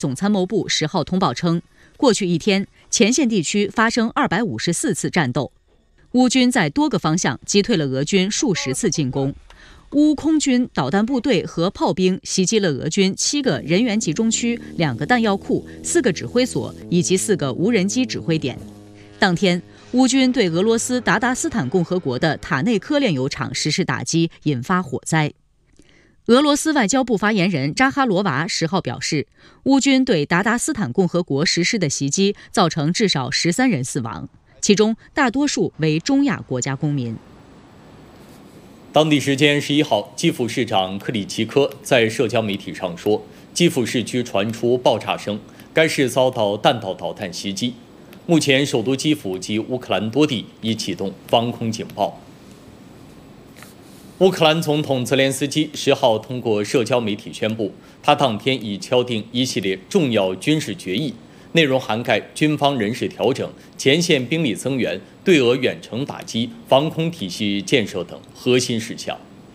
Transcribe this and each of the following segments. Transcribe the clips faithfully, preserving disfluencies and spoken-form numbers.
总参谋部十号通报称，过去一天，前线地区发生二百五十四次战斗，乌军在多个方向击退了俄军数十次进攻。乌空军导弹部队和炮兵袭击了俄军七个人员集中区、两个弹药库、四个指挥所以及四个无人机指挥点。当天，乌军对俄罗斯达达斯坦共和国的塔内科炼油厂实施打击，引发火灾。俄罗斯外交部发言人扎哈罗娃十号表示，乌军对达达斯坦共和国实施的袭击造成至少十三人死亡，其中大多数为中亚国家公民。 当地时间十一号，基辅市长克里奇科在社交媒体上说，基辅市区传出爆炸声，该市遭到弹道导弹袭击。目前，首都基辅及乌克兰多地已启动防空警报。乌克兰总统泽连斯基十号通过社交媒体宣布，他当天已敲定一系列重要军事决议，内容涵盖军方人事调整、前线兵力增援、对俄远程打击、防空体系建设等核心事项。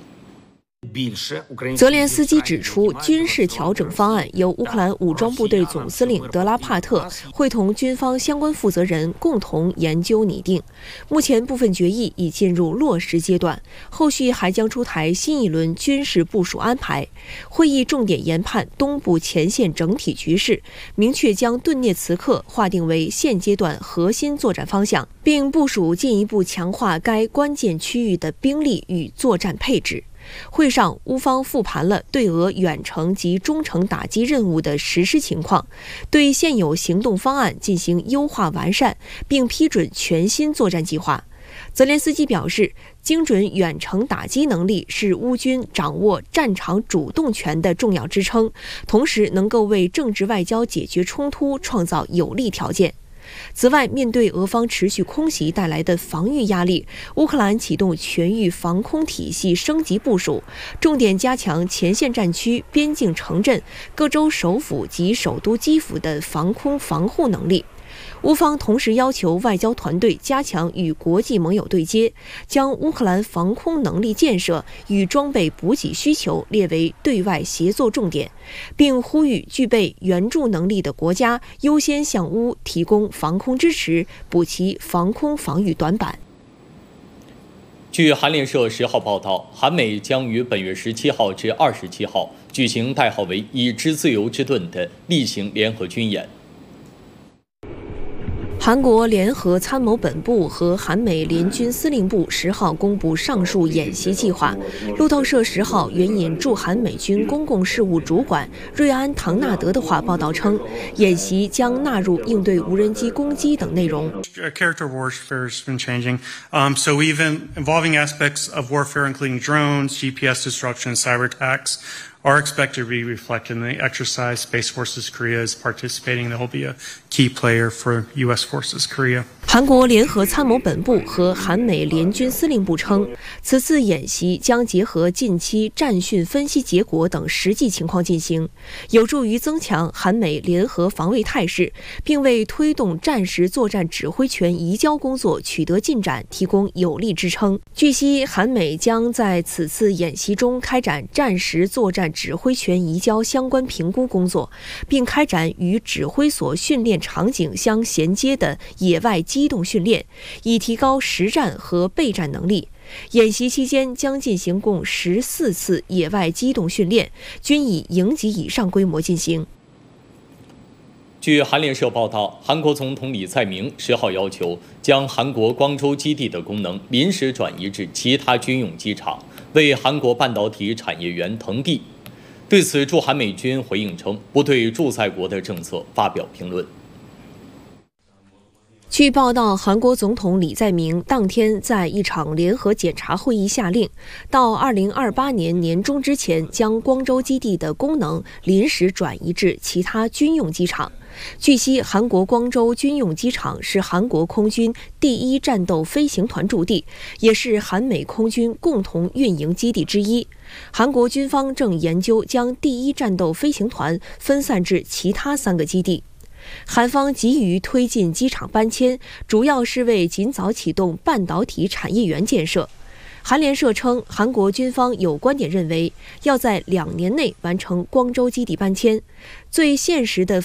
泽连斯基指出，军事调整方案由乌克兰武装部队总司令德拉帕特会同军方相关负责人共同研究拟定。目前部分决议已进入落实阶段，后续还将出台新一轮军事部署安排。会议重点研判东部前线整体局势，明确将顿涅茨克划定为现阶段核心作战方向，并部署进一步强化该关键区域的兵力与作战配置。会上，乌方复盘了对俄远程及中程打击任务的实施情况，对现有行动方案进行优化完善，并批准全新作战计划。泽连斯基表示，精准远程打击能力是乌军掌握战场主动权的重要支撑，同时能够为政治外交解决冲突创造有利条件。此外，面对俄方持续空袭带来的防御压力，乌克兰启动全域防空体系升级部署，重点加强前线战区、边境城镇、各州首府及首都基辅的防空防护能力。乌方同时要求外交团队加强与国际盟友对接，将乌克兰防空能力建设与装备补给需求列为对外协作重点，并呼吁具备援助能力的国家优先向乌提供防空支持，补齐防空防御短板。 据韩联社十号报道，韩美将于本月十七号至二十七号举行代号为“以之自由之盾”的例行联合军演。 韩国联合参谋本部和韩美联军司令部十号公布上述演习计划。路透社十号援引驻韩美军公共事务主管瑞安·唐纳德的话报道称，演习将纳入应对无人机攻击等内容。 Character warfare has been changing, um, so even involving aspects of warfare, including drones, G P S disruption, and cyber attacks, are expected to be reflected in the exercise. Space Forces Korea is participating. They will be a key player for U S Forces Korea. 韩国联合参谋本部和韩美联军司令部称，此次演习将结合近期战训分析结果等实际情况进行，有助于增强韩美联合防卫态势，并为推动战时作战指挥权移交工作取得进展提供有力支撑。据悉，韩美将在此次演习中开展战时作战指挥权移交相关评估工作，并开展与指挥所训练场景相衔接的野外机动训练，以提高实战和备战能力。演习期间将进行共十四次野外机动训练，均以营级以上规模进行。 据韩联社报道，韩国总统李在明十号要求将韩国光州基地的功能临时转移至其他军用机场，为韩国半导体产业园腾地。对此，驻韩美军回应称，不对驻在国的政策发表评论。 据报道，韩国总统李在明当天在一场联合检查会议下令，到二零二八年年中之前，将光州基地的功能临时转移至其他军用机场。据悉，韩国光州军用机场是韩国空军第一战斗飞行团驻地，也是韩美空军共同运营基地之一。韩国军方正研究将第一战斗飞行团分散至其他三个基地。韩方急于推进机场搬迁，主要是为尽早启动半导体产业园建设。 韩联社称，韩国军方有观点认为，要在两年内完成光州基地搬迁，最现实的